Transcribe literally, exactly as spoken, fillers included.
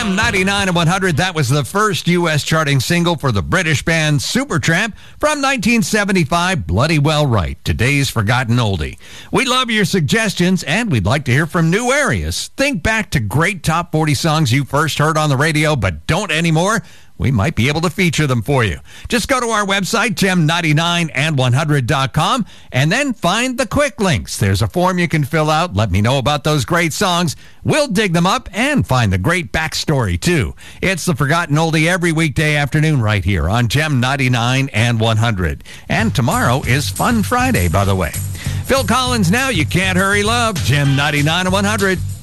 Gem ninety-nine and one hundred, that was the first U S charting single for the British band Supertramp from nineteen seventy-five, Bloody Well Right, today's forgotten oldie. We love your suggestions, and we'd like to hear from new areas. Think back to great top forty songs you first heard on the radio but don't anymore. We might be able to feature them for you. Just go to our website, gem ninety-nine and one hundred dot com, and then find the quick links. There's a form you can fill out. Let me know about those great songs. We'll dig them up and find the great backstory, too. It's the Forgotten Oldie every weekday afternoon right here on Gem ninety-nine and one hundred. And tomorrow is Fun Friday, by the way. Phil Collins now, You Can't Hurry Love, Gem ninety-nine and one hundred.